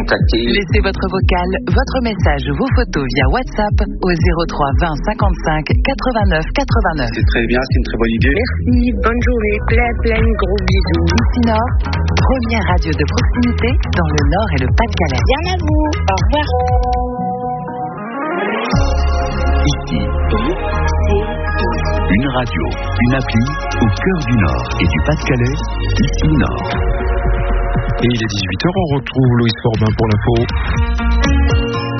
contacter. Laissez votre vocal, votre message ou vos photos via WhatsApp au 03 20 55 89 89. C'est très bien, c'est une très bonne idée. Merci, bonne journée, plein de gros bisous. Ici Nord, première radio de proximité dans le Nord et le Pas-de-Calais. Bien à vous, au revoir. Ici, une radio, une appli au cœur du Nord et du Pas-de-Calais, Ici Nord. Et il est 18h, on retrouve Loïs Forbin pour l'info.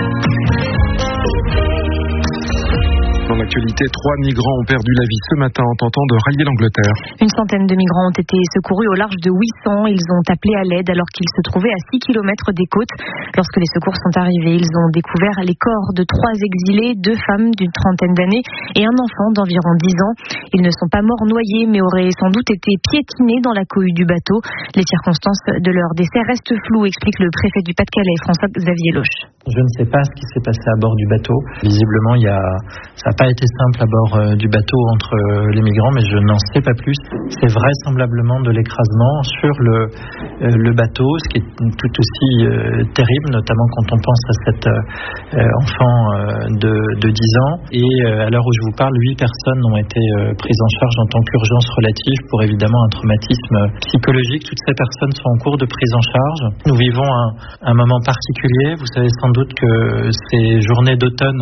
Dans l'actualité, 3 migrants ont perdu la vie ce matin en tentant de rallier l'Angleterre. Une centaine de migrants ont été secourus au large de Ouessant. Ils ont appelé à l'aide alors qu'ils se trouvaient à 6 km des côtes. Lorsque les secours sont arrivés, ils ont découvert les corps de 3 exilés, 2 femmes d'une trentaine d'années et un enfant d'environ 10 ans. Ils ne sont pas morts noyés mais auraient sans doute été piétinés dans la cohue du bateau. Les circonstances de leur décès restent floues, explique le préfet du Pas-de-Calais, François-Xavier Loche. Je ne sais pas ce qui s'est passé à bord du bateau. Visiblement, ça n'a pas été simple à bord du bateau entre les migrants, mais je n'en sais pas plus. C'est vraisemblablement de l'écrasement sur le bateau, ce qui est tout aussi terrible, notamment quand on pense à cet enfant de 10 ans. Et à l'heure où je vous parle, 8 personnes ont été prises en charge en tant qu'urgence relative pour évidemment un traumatisme psychologique. Toutes ces personnes sont en cours de prise en charge. Nous vivons un moment particulier. Vous savez sans doute que ces journées d'automne,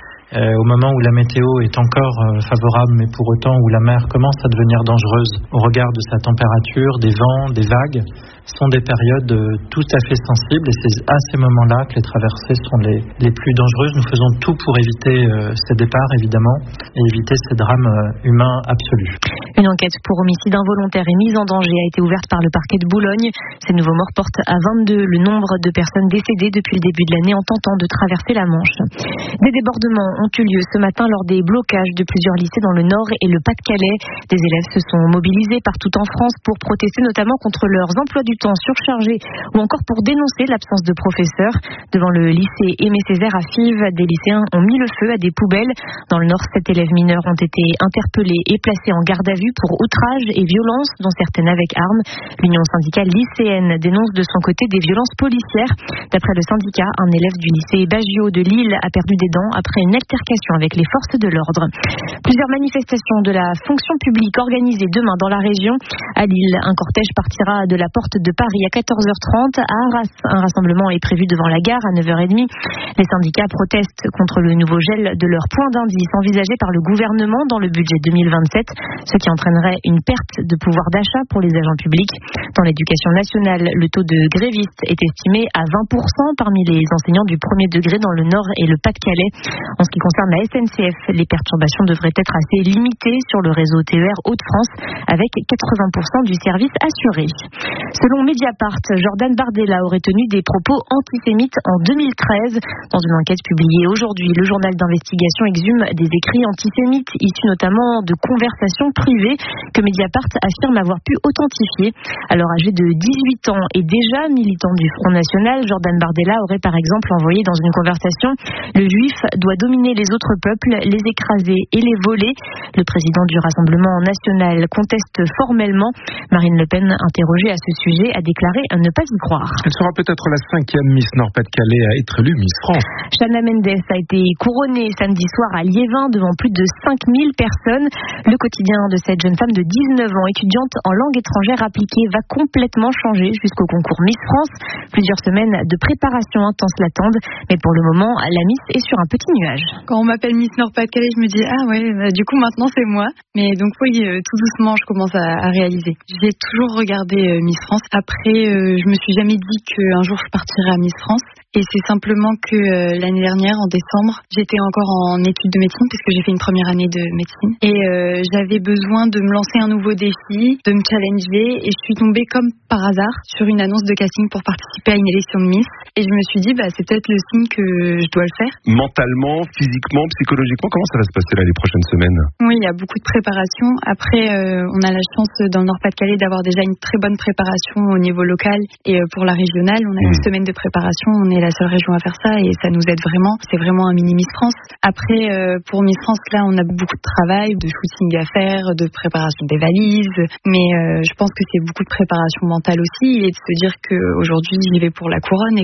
au moment où la météo est encore favorable, mais pour autant où la mer commence à devenir dangereuse au regard de sa température, des vents, des vagues, sont des périodes tout à fait sensibles et c'est à ces moments-là que les traversées sont les plus dangereuses. Nous faisons tout pour éviter ces départs, évidemment, et éviter ces drames humains absolus. Une enquête pour homicide involontaire et mise en danger a été ouverte par le parquet de Boulogne. Ces nouveaux morts portent à 22 le nombre de personnes décédées depuis le début de l'année en tentant de traverser la Manche. Des débordements ont eu lieu ce matin lors des blocages de plusieurs lycées dans le Nord et le Pas-de-Calais. Des élèves se sont mobilisés partout en France pour protester notamment contre leurs emplois du temps surchargés ou encore pour dénoncer l'absence de professeurs. Devant le lycée Aimé Césaire à Fives, des lycéens ont mis le feu à des poubelles. Dans le Nord, 7 élèves mineurs ont été interpellés et placés en garde à vue pour outrage et violence, dont certaines avec armes. L'Union syndicale lycéenne dénonce de son côté des violences policières. D'après le syndicat, un élève du lycée Baggio de Lille a perdu des dents après une altercation avec les forces de l'ordre. Plusieurs manifestations de la fonction publique organisées demain dans la région. À Lille, un cortège partira de la porte de Paris à 14h30. À Arras, un rassemblement est prévu devant la gare à 9h30. Les syndicats protestent contre le nouveau gel de leur point d'indice envisagé par le gouvernement dans le budget 2027, ce qui entraînerait une perte de pouvoir d'achat pour les agents publics. Dans l'éducation nationale, le taux de grévistes est estimé à 20% parmi les enseignants du premier degré dans le Nord et le Pas-de-Calais. En ce qui concerne la SNCF, les perturbations devraient être assez limitées sur le réseau TER Hauts-de-France avec 80% du service assuré. Selon Mediapart, Jordan Bardella aurait tenu des propos antisémites en 2013. Dans une enquête publiée aujourd'hui, le journal d'investigation exhume des écrits antisémites issus notamment de conversations privées que Mediapart affirme avoir pu authentifier. Alors âgé de 18 ans et déjà militant du Front National, Jordan Bardella aurait par exemple envoyé dans une conversation « Le juif doit dominer les autres peuples, les écraser et les voler ». Le président du Rassemblement national conteste formellement. Marine Le Pen, interrogée à ce sujet, a déclaré ne pas y croire. Elle sera peut-être la 5e Miss Nord-Pas-de-Calais à être élue Miss France. Shawn Mendes a été couronnée samedi soir à Liévin devant plus de 5000 personnes. Le quotidien de cette jeune femme de 19 ans, étudiante en langue étrangère appliquée, va complètement changer jusqu'au concours Miss France. Plusieurs semaines de préparation intense l'attendent, mais pour le moment, la Miss est sur un petit nuage. Quand on m'appelle Miss Nord-Pas-de-Calais, je me dis ah ouais, du coup maintenant c'est moi. Mais donc oui, tout doucement, je commence à réaliser. J'ai toujours regardé Miss France. Après, je me suis jamais dit qu'un jour je partirais à Miss France. Et c'est simplement que l'année dernière, en décembre, j'étais encore en études de médecine puisque j'ai fait une première année de médecine. Et j'avais besoin de me lancer un nouveau défi, de me challenger. Et je suis tombée comme par hasard sur une annonce de casting pour participer à une élection de Miss. Et je me suis dit, c'est peut-être le signe que je dois le faire. Mentalement, physiquement, psychologiquement, comment ça va se passer là les prochaines semaines ? Oui, il y a beaucoup de préparation. Après, on a la chance dans le Nord-Pas-de-Calais d'avoir déjà une très bonne préparation au niveau local. Et pour la régionale, on a une semaine de préparation. On est la seule région à faire ça et ça nous aide vraiment. C'est vraiment un mini Miss France. Après, pour Miss France, là, on a beaucoup de travail, de shooting à faire, de préparation des valises. Mais je pense que c'est beaucoup de préparation mentale aussi et de se dire qu'aujourd'hui, j'y vais pour la couronne et